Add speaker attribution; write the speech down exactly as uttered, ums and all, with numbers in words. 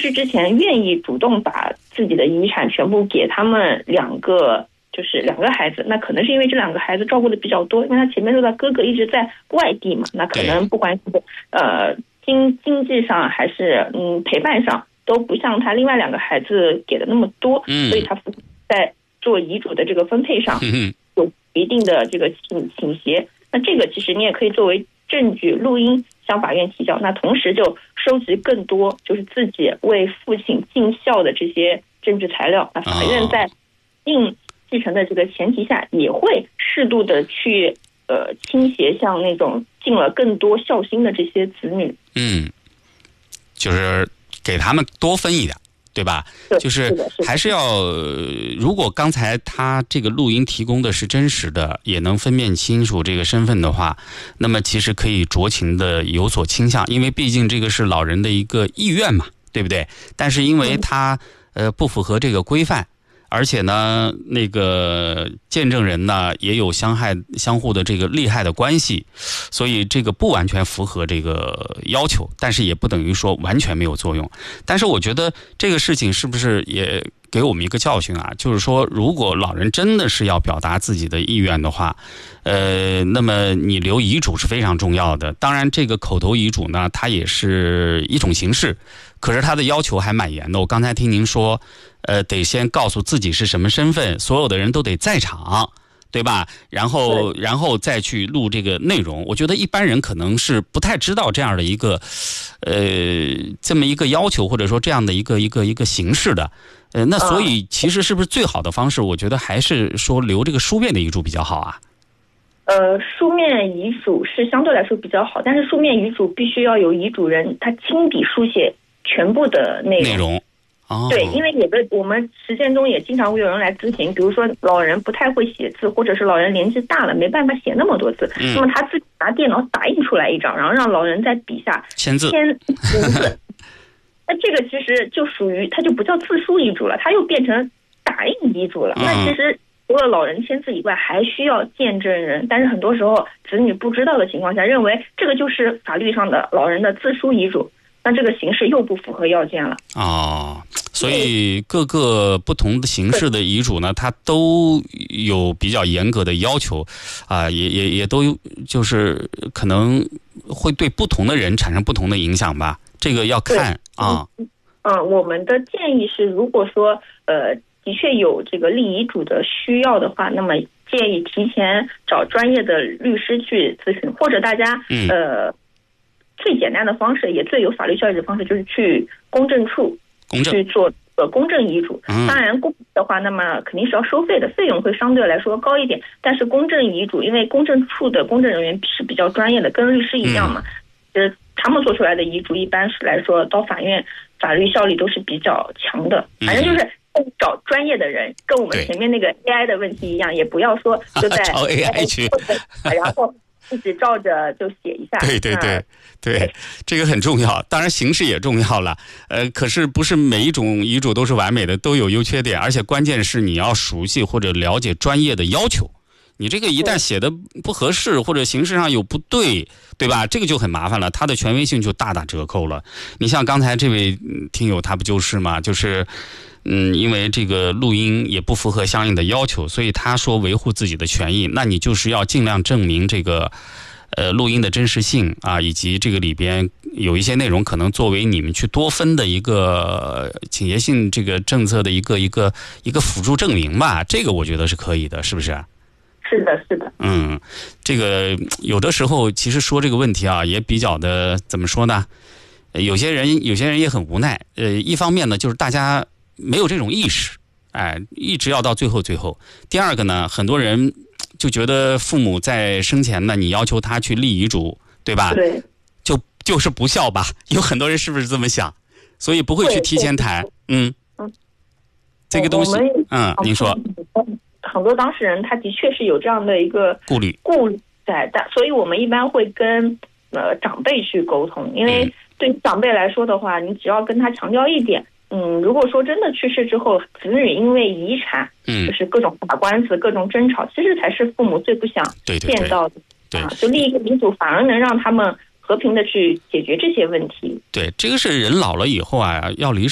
Speaker 1: 世之前愿意主动把自己的遗产全部给他们两个，就是两个孩子，那可能是因为这两个孩子照顾的比较多，因为他前面说到哥哥一直在外地嘛，那可能不管是呃经经济上还是嗯陪伴上，都不像他另外两个孩子给的那么多，
Speaker 2: 嗯，
Speaker 1: 所以他在做遗嘱的这个分配上有一定的这个倾倾斜。那这个其实你也可以作为证据录音向法院提交，那同时就收集更多就是自己为父亲尽孝的这些证据材料。那法院在定继承的这个前提下，也会适度的去呃倾斜向那种尽了更多孝心的这些子女。
Speaker 2: 嗯，就是给他们多分一点，对吧？就是还是要，如果刚才他这个录音提供的是真实的，也能分辨清楚这个身份的话，那么其实可以酌情的有所倾向，因为毕竟这个是老人的一个意愿嘛，对不对？但是因为他呃不符合这个规范，而且呢，那个见证人呢也有相害相互的这个利害的关系，所以这个不完全符合这个要求，但是也不等于说完全没有作用。但是我觉得这个事情是不是也给我们一个教训啊？就是说，如果老人真的是要表达自己的意愿的话，呃，那么你留遗嘱是非常重要的。当然，这个口头遗嘱呢，它也是一种形式，可是它的要求还蛮严的。我刚才听您说，呃，得先告诉自己是什么身份，所有的人都得在场，对吧？然后，然后再去录这个内容。我觉得一般人可能是不太知道这样的一个，呃，这么一个要求，或者说这样的一个一个一个形式的。呃，那所以其实是不是最好的方式？我觉得还是说留这个书面的遗嘱比较好啊。
Speaker 1: 呃，书面遗嘱是相对来说比较好，但是书面遗嘱必须要有遗嘱人他亲笔书写全部的内容。
Speaker 2: 内容。哦、
Speaker 1: 对，因为有的我们实践中也经常会有人来咨询，比如说老人不太会写字，或者是老人年纪大了没办法写那么多字，嗯、那么他自己拿电脑打印出来一张，然后让老人在笔下
Speaker 2: 签字
Speaker 1: 签名字。那这个其实就属于它就不叫自书遗嘱了，它又变成打印遗嘱了。嗯、那其实除了老人签字以外，还需要见证人，但是很多时候子女不知道的情况下，认为这个就是法律上的老人的自书遗嘱，那这个形式又不符合要件了。
Speaker 2: 哦，所以各个不同的形式的遗嘱呢，它都有比较严格的要求，啊、呃，也也也都就是可能会对不同的人产生不同的影响吧。这个要看啊。
Speaker 1: 嗯，嗯，我们的建议是，如果说呃的确有这个立遗嘱的需要的话，那么建议提前找专业的律师去咨询，或者大家、嗯、呃最简单的方式，也最有法律效益的方式，就是去公证处去做呃公证遗嘱。嗯、当然，公证的话，那么肯定是要收费的，费用会相对来说高一点。但是公证遗嘱，因为公证处的公证人员是比较专业的，跟律师一样嘛，就是、嗯。他们做出来的遗嘱，一般是来说到法院法律效力都是比较强的。反正就是找专业的人，跟我们前面那个 A I 的问题一样，也不要说就在
Speaker 2: 找 A I 去，
Speaker 1: 然后自己照着就写一下。
Speaker 2: 对对对对，对，这个很重要。当然形式也重要了。呃，可是不是每一种遗嘱都是完美的，都有优缺点，而且关键是你要熟悉或者了解专业的要求。你这个一旦写的不合适，或者形式上有不对，对吧？这个就很麻烦了，它的权威性就大打折扣了。你像刚才这位听友，他不就是吗？就是，嗯，因为这个录音也不符合相应的要求，所以他说维护自己的权益，那你就是要尽量证明这个，呃，录音的真实性啊，以及这个里边有一些内容可能作为你们去多分的一个倾斜性这个政策的一个一个一个辅助证明吧。这个我觉得是可以的，是不是？
Speaker 1: 是的，是的。
Speaker 2: 嗯，这个有的时候其实说这个问题啊，也比较的怎么说呢？有些人有些人也很无奈。呃，一方面呢，就是大家没有这种意识，哎，一直要到最后最后。第二个呢，很多人就觉得父母在生前呢，你要求他去立遗嘱，对吧？
Speaker 1: 对，
Speaker 2: 就就是不孝吧？有很多人是不是这么想？所以不会去提前谈。嗯嗯，这个东西，嗯，您说。
Speaker 1: 很多当事人他的确是有这样的一个
Speaker 2: 顾虑
Speaker 1: 顾虑在，但所以我们一般会跟呃长辈去沟通，因为对长辈来说的话，你只要跟他强调一点，嗯，如果说真的去世之后，子女因为遗产，嗯，就是各种打官司、各种争吵，其实才是父母最不想见到的。
Speaker 2: 对，
Speaker 1: 啊，就立一个遗嘱，反而能让他们和平的去解决这些问题。
Speaker 2: 对，这个是人老了以后啊，要离